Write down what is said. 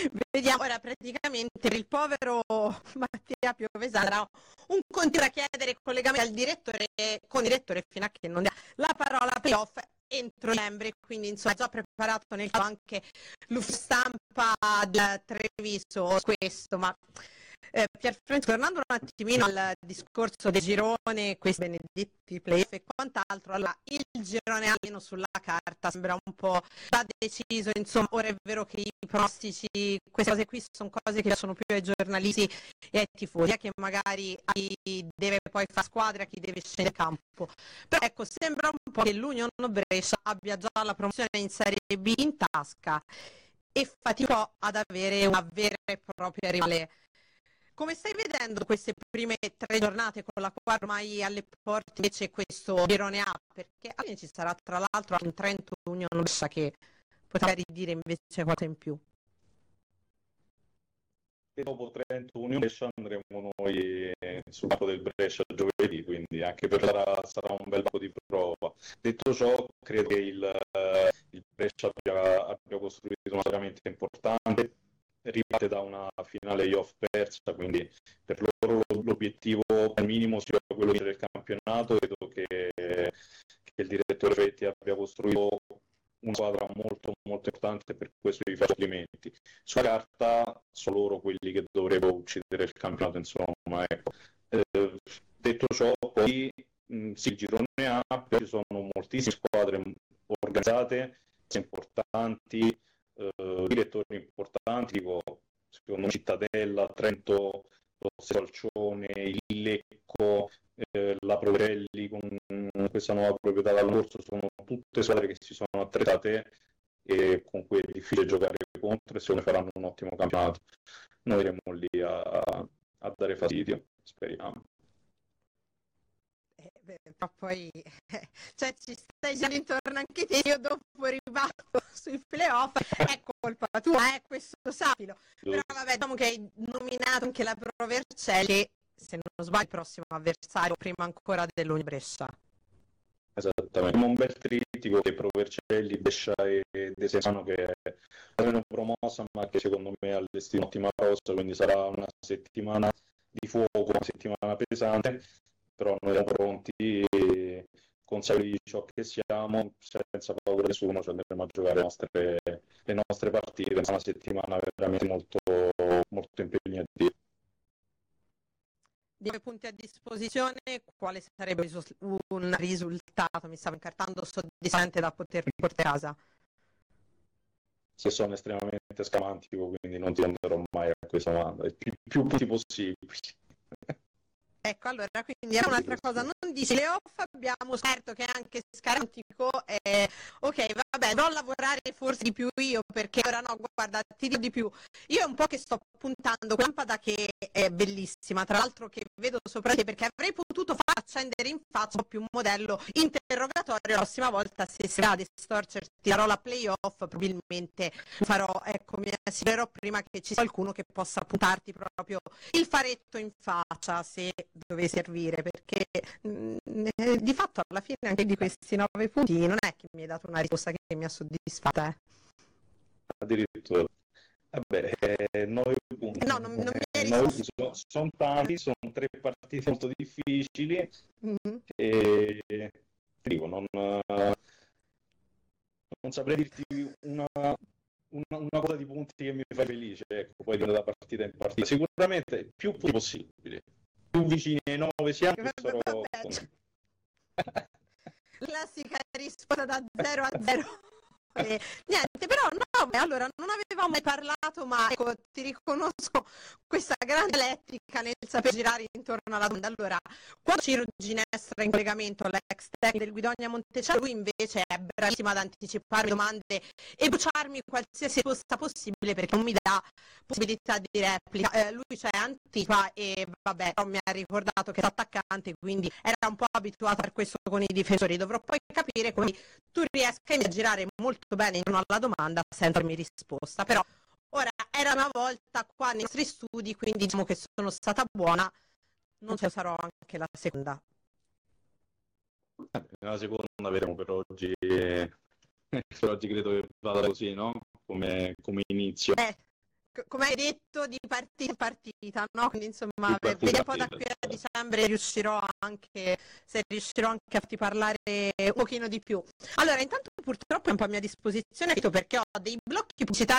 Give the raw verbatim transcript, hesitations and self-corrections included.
Vediamo ora praticamente per il povero Mattia Piovesano sarà un continuo a chiedere collegamenti al direttore con il direttore fino a che non dà la parola playoff entro dicembre, quindi insomma già preparato nel caso anche l'ufficio stampa del Treviso su questo, ma eh, Pierfrancesco, tornando un attimino al discorso del girone, questi benedetti playoff e quant'altro, allora il girone almeno sulla carta sembra un po' già deciso, insomma, ora è vero che i pronostici, queste cose qui sono cose che piacciono più ai giornalisti e ai tifosi, a chi magari a chi deve poi fare squadra, a chi deve scendere in campo. Però ecco, sembra un po' che l'Unione Brescia abbia già la promozione in Serie B in tasca e faticò ad avere una vera e propria rivale. Come stai vedendo queste prime tre giornate con la quarta ormai alle porte invece questo girone A? Perché alla fine ci sarà tra l'altro anche un Trento Union Brescia che potrà ridire invece qualcosa in più. E dopo Trento Union Brescia andremo noi sul campo del Brescia giovedì, quindi anche per sarà, sarà un bel po' di prova. Detto ciò, credo che il, il Brescia abbia, abbia costruito una veramente importante, riparte da una finale playoff persa, quindi per loro l'obiettivo al minimo sia quello di vincere il campionato. Vedo che, che il direttore Vetti abbia costruito una squadra molto molto importante, per questo vi faccio complimenti. Sulla carta sono loro quelli che dovrebbero uccidere il campionato, insomma, ecco. Eh, detto ciò, poi mh, sì, il girone A, ci sono moltissime squadre organizzate, importanti, eh, direttori importanti, tipo secondo me Cittadella, Trento, lo Stralcione, il Lecco, eh, la Proverelli con questa nuova proprietà dall'anno scorso, sono tutte squadre che si sono attrezzate e con cui è difficile giocare contro, e secondo me faranno un ottimo campionato. Noi saremo lì a, a dare fastidio, speriamo. Eh, beh, però poi eh, cioè ci stai già intorno anche te, io dopo ribatto sui playoff, è colpa tua, eh, questo sapilo. Però vabbè, diciamo che hai nominato anche la Pro Vercelli, se non sbaglio il prossimo avversario prima ancora dell'Unione Brescia. Esattamente, un bel trittico che Pro Vercelli, Brescia e Desenzano, che è almeno promossa, ma che secondo me ha allestito un'ottima rosa, quindi sarà una settimana di fuoco, una settimana pesante, però noi siamo pronti, consapevoli di ciò che siamo, senza paura di nessuno, cioè andremo a giocare le nostre, le nostre partite, è una settimana veramente molto, molto impegnativa. Di nove punti a disposizione, quale sarebbe un risultato, mi stavo incartando, soddisfacente da poter portare a casa? Se sono estremamente scamantico, quindi non ti renderò mai a questa domanda, i più, più punti possibili. Ecco, allora, quindi è un'altra cosa, non dici le off, abbiamo scoperto che anche Scarantico è ok, vabbè, non lavorare forse di più io, perché ora no, guarda, ti dico di più, io è un po' che sto puntando quella lampada che è bellissima, tra l'altro che vedo sopra te, perché avrei potuto far accendere in faccia un po' più un modello interrogatorio, la prossima volta se si va a distorcerti la rola playoff, probabilmente farò, ecco, mi assicurerò prima che ci sia qualcuno che possa puntarti proprio il faretto in faccia, se dove servire, perché mh, di fatto alla fine anche di questi nove punti non è che mi hai dato una risposta che mi ha soddisfatta. Eh. Addirittura. Vabbè, eh, nove punti. No, non, non mi hai Eh, risposto. sono, sono tanti, sono tre partite molto difficili, Mm-hmm. e dico, non, non saprei dirti una, una, una cosa di punti che mi fa felice, ecco, poi da partita in partita. Sicuramente più punti possibili. Più vicini ai nove siamo, più sarò... Classica risposta da zero a zero. Eh, niente, però no, beh, allora non avevamo mai parlato, ma ecco, ti riconosco questa grande elettrica nel saper girare intorno alla domanda. Allora, quando Ciro Ginestra in collegamento all'ex tecnico del Guidonia Montecello, lui invece è bravissimo ad anticipare domande e bruciarmi qualsiasi risposta possibile, perché non mi dà possibilità di replica. Eh, lui c'è anticipa e vabbè, mi ha ricordato che è attaccante, quindi era un po' abituato a fare questo con i difensori. Dovrò poi capire come tu riesca a girare molto bene intorno alla domanda senza darmi risposta, però ora era una volta qua nei nostri studi, quindi diciamo che sono stata buona, non ce la sarò anche la seconda. La seconda vedremo, per oggi, per oggi credo che vada così, no? Come, come inizio. Eh, come hai detto, di partita in partita, no? Quindi insomma, Di vediamo un po' da partita, qui a esatto. dicembre riuscirò anche, se riuscirò anche a farti parlare un pochino di più. Allora, intanto purtroppo è un po' a mia disposizione perché ho dei blocchi pubblicitari